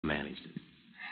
managed it.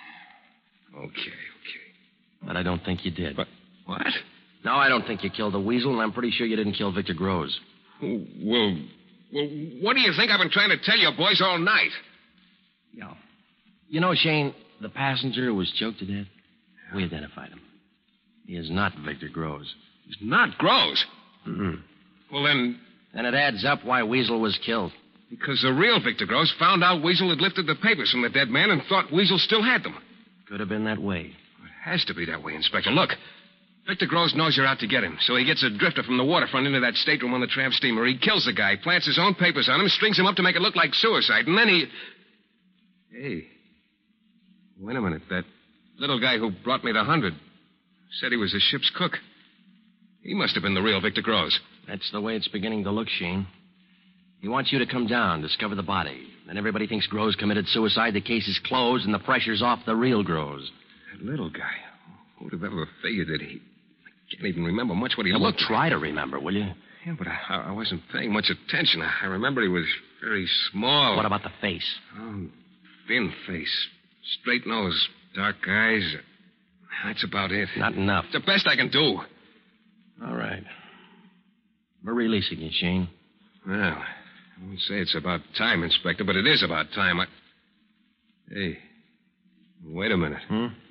Okay. But I don't think you did. But what? No, I don't think you killed the weasel, and I'm pretty sure you didn't kill Victor Groves. Well, what do you think I've been trying to tell you boys all night? Yeah. You know, Shane, the passenger who was choked to death, we identified him. He is not Victor Groves. He's not Groves? Mm-mm. Well, then... And it adds up why Weasel was killed. Because the real Victor Groves found out Weasel had lifted the papers from the dead man and thought Weasel still had them. Could have been that way. It has to be that way, Inspector. Look, Victor Groves knows you're out to get him, so he gets a drifter from the waterfront into that stateroom on the tramp steamer. He kills the guy, plants his own papers on him, strings him up to make it look like suicide, and then he... Hey, wait a minute. That little guy who brought me the 100 said he was the ship's cook. He must have been the real Victor Groves. That's the way it's beginning to look, Shane. He wants you to come down, discover the body. Then everybody thinks Groves committed suicide, the case is closed, and the pressure's off the real Groves. That little guy. Who would have ever figured that he... I can't even remember much what he looked looked like. Try to remember, will you? Yeah, but I wasn't paying much attention. I remember he was very small. What about the face? Oh, thin face. Straight nose. Dark eyes. That's about it. Not enough. It's the best I can do. All right. We're releasing you, Shane. Well, I won't say it's about time, Inspector, but it is about time. Hey, wait a minute.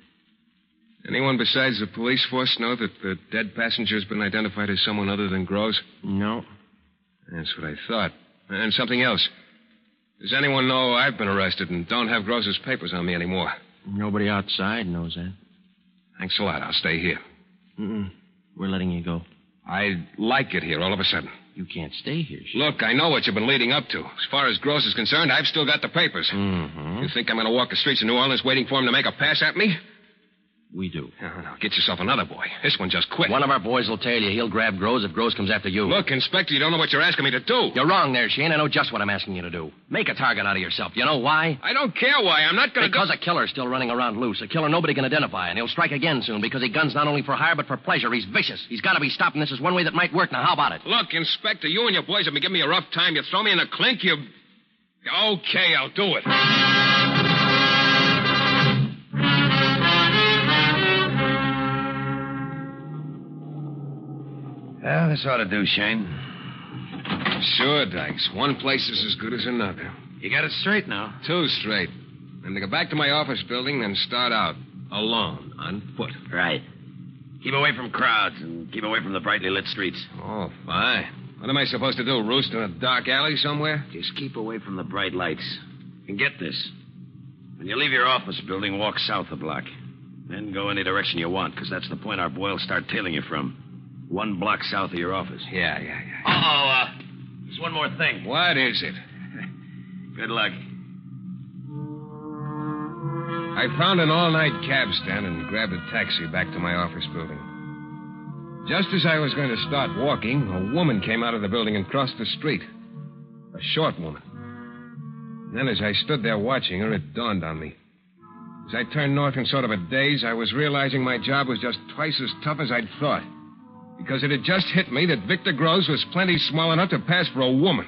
Anyone besides the police force know that the dead passenger has been identified as someone other than Groves? No. That's what I thought. And something else. Does anyone know I've been arrested and don't have Groves' papers on me anymore? Nobody outside knows that. Thanks a lot. I'll stay here. We're letting you go. I like it here all of a sudden. You can't stay here, Shane. Look, I know what you've been leading up to. As far as Groves is concerned, I've still got the papers. You think I'm going to walk the streets of New Orleans waiting for him to make a pass at me? We do. No, get yourself another boy. This one just quit. One of our boys will tail you. He'll grab Groves if Groves comes after you. Look, Inspector, you don't know what you're asking me to do. You're wrong there, Shane. I know just what I'm asking you to do. Make a target out of yourself. You know why? I don't care why. I'm not going to... Because a killer's still running around loose. A killer nobody can identify, and he'll strike again soon because he guns not only for hire but for pleasure. He's vicious. He's got to be stopped, and this is one way that might work. Now, how about it? Look, Inspector, you and your boys have been giving me a rough time. You throw me in a clink, you... Okay, I'll do it. Well, this ought to do, Shane. Sure, Dykes. One place is as good as another. You got it straight now. 2 straight. And to go back to my office building, then start out. Alone, on foot. Right. Keep away from crowds and keep away from the brightly lit streets. Oh, fine. What am I supposed to do, roost in a dark alley somewhere? Just keep away from the bright lights. And get this. When you leave your office building, walk south a block. Then go any direction you want, because that's the point our boy will start tailing you from. 1 block south of your office. Yeah. There's one more thing. What is it? Good luck. I found an all-night cab stand and grabbed a taxi back to my office building. Just as I was going to start walking, a woman came out of the building and crossed the street. A short woman. Then as I stood there watching her, it dawned on me. As I turned north in sort of a daze, I was realizing my job was just twice as tough as I'd thought. Because it had just hit me that Victor Groves was plenty small enough to pass for a woman.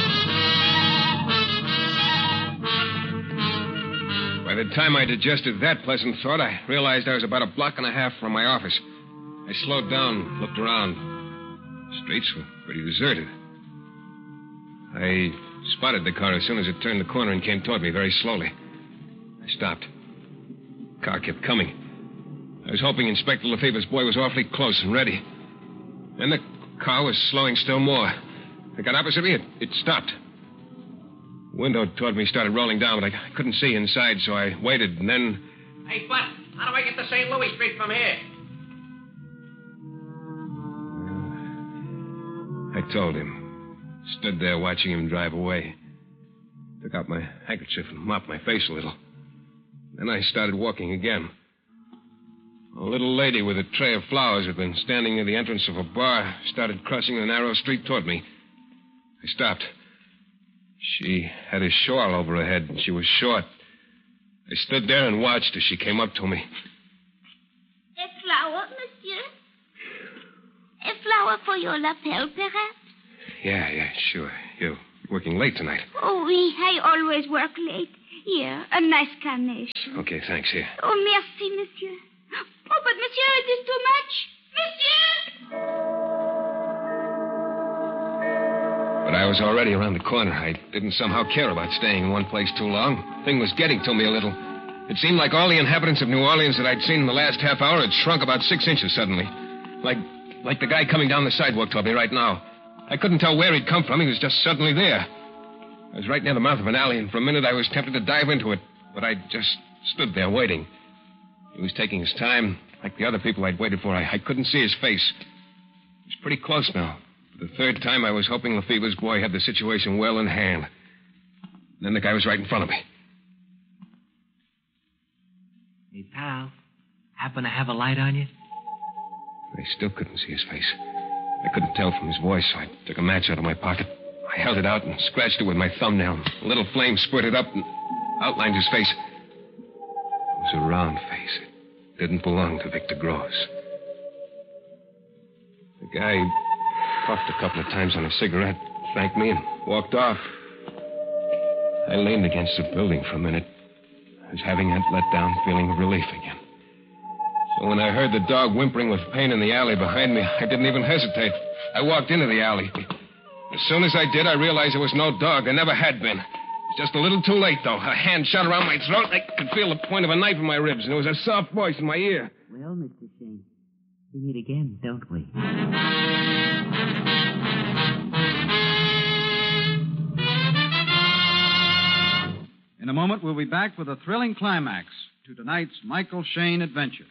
By the time I digested that pleasant thought, I realized I was about 1.5 blocks from my office. I slowed down, looked around. The streets were pretty deserted. I spotted the car as soon as it turned the corner and came toward me very slowly. I stopped. The car kept coming. I was hoping Inspector Lefebvre's boy was awfully close and ready. Then the car was slowing still more. It got opposite me. It stopped. The window toward me started rolling down, but I couldn't see inside, so I waited, and then... Hey, Bud, how do I get to St. Louis Street from here? I told him. Stood there watching him drive away. Took out my handkerchief and mopped my face a little. Then I started walking again. A little lady with a tray of flowers had been standing near the entrance of a bar, started crossing the narrow street toward me. I stopped. She had a shawl over her head, and she was short. I stood there and watched as she came up to me. A flower, monsieur? A flower for your lapel, perhaps? Yeah, sure. You're working late tonight. Oh, oui, I always work late. Here, a nice carnation. Okay, thanks. Here. Oh, merci, monsieur. Oh, but monsieur, it is too much. Monsieur! But I was already around the corner. I didn't somehow care about staying in one place too long. The thing was getting to me a little. It seemed like all the inhabitants of New Orleans that I'd seen in the last half hour had shrunk about 6 inches suddenly. Like the guy coming down the sidewalk toward me right now. I couldn't tell where he'd come from. He was just suddenly there. I was right near the mouth of an alley, and for a minute I was tempted to dive into it. But I just stood there waiting. He was taking his time, like the other people I'd waited for. I couldn't see his face. He was pretty close now. For the third time, I was hoping Lefebvre's boy had the situation well in hand. Then the guy was right in front of me. Hey, pal, happen to have a light on you? I still couldn't see his face. I couldn't tell from his voice, so I took a match out of my pocket. I held it out and scratched it with my thumbnail. A little flame spurted up and outlined his face. It was a round face. It didn't belong to Victor Gross. The guy puffed a couple of times on a cigarette, thanked me, and walked off. I leaned against the building for a minute. I was having that letdown feeling of relief again. So when I heard the dog whimpering with pain in the alley behind me, I didn't even hesitate. I walked into the alley. As soon as I did, I realized there was no dog. There never had been. It was just a little too late, though. A hand shot around my throat. I could feel the point of a knife in my ribs, and there was a soft voice in my ear. Well, Mr. Shane, we meet again, don't we? In a moment, we'll be back with a thrilling climax to tonight's Michael Shayne adventure.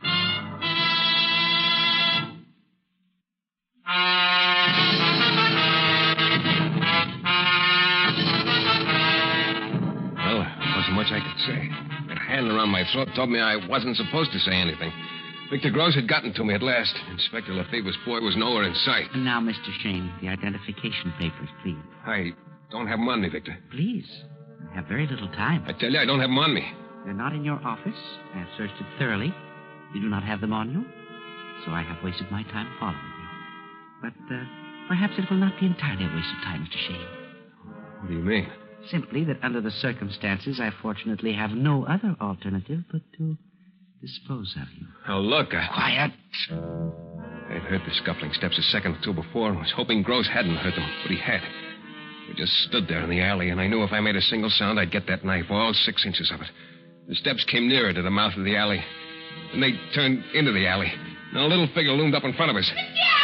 Well, there wasn't much I could say. That hand around my throat told me I wasn't supposed to say anything. Victor Gross had gotten to me at last. Inspector Lefebvre's boy was nowhere in sight. And now, Mr. Shane, the identification papers, please. I don't have them on me, Victor. Please. I have very little time. I tell you, I don't have them on me. They're not in your office. I have searched it thoroughly. You do not have them on you, so I have wasted my time following you. But perhaps it will not be entirely a waste of time, Mr. Shane. What do you mean? Simply that under the circumstances, I fortunately have no other alternative but to dispose of you. Now, look, Quiet. I'd heard the scuffling steps a second or two before and was hoping Gross hadn't heard them, but he had. We just stood there in the alley, and I knew if I made a single sound, I'd get that knife, all 6 inches of it. The steps came nearer to the mouth of the alley. Then they turned into the alley. And a little figure loomed up in front of us.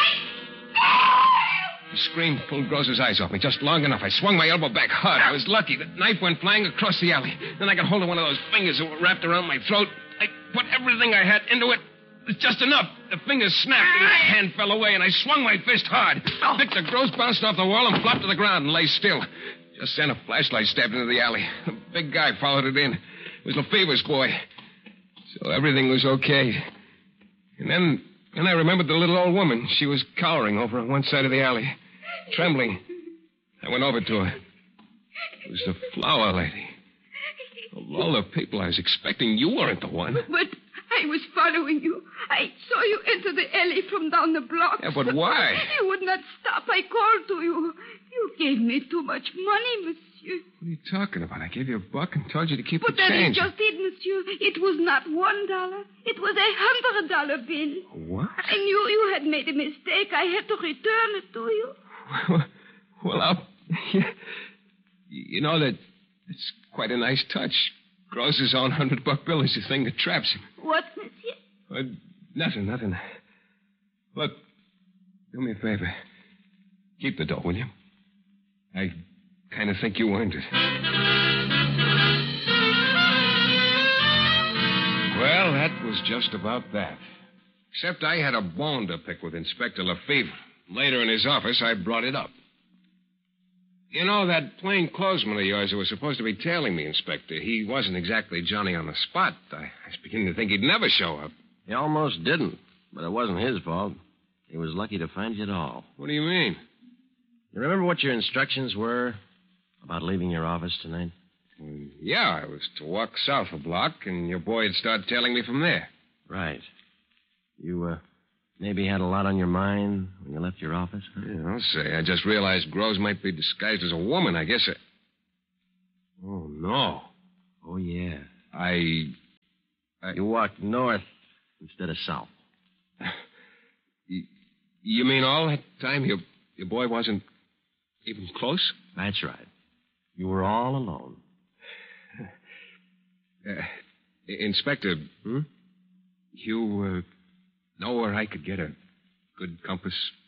The scream pulled Gross's eyes off me just long enough. I swung my elbow back hard. I was lucky. The knife went flying across the alley. Then I got hold of one of those fingers that were wrapped around my throat. I put everything I had into it. It was just enough. The fingers snapped and the hand fell away, and I swung my fist hard. Victor Gross bounced off the wall and flopped to the ground and lay still. Just then a flashlight stabbed into the alley. The big guy followed it in. It was Lefebvre's boy. So everything was okay. And then I remembered the little old woman. She was cowering over on one side of the alley, trembling. I went over to her. It was the flower lady. Of all the people I was expecting, you weren't the one. But I was following you. I saw you enter the alley from down the block. Yeah, but why? You would not stop. I called to you. You gave me too much money, monsieur. What are you talking about? I gave you $1 and told you to keep But the that change. is just it, monsieur. It was not $1. It was a $100 bill. What? I knew you had made a mistake. I had to return it to you. Well, you know that it's quite a nice touch. Gross's own $100 bill is the thing that traps him. What, monsieur? Nothing. Look, do me a favor. Keep the dough, will you? I kind of think you earned it. Well, that was just about that. Except I had a bone to pick with Inspector Lefebvre. Later in his office, I brought it up. You know, that plainclothesman of yours who was supposed to be tailing me, Inspector, he wasn't exactly Johnny on the spot. I was beginning to think he'd never show up. He almost didn't, but it wasn't his fault. He was lucky to find you at all. What do you mean? You remember what your instructions were about leaving your office tonight? Yeah, I was to walk south a block, and your boy would start tailing me from there. Right. You, maybe had a lot on your mind when you left your office? Huh? Yeah, I'll say. I just realized Groves might be disguised as a woman. I guess Oh, no. Oh, yeah. You You walked north instead of south. You mean all that time your boy wasn't even close? That's right. You were all alone. Inspector, you know where I could get a good compass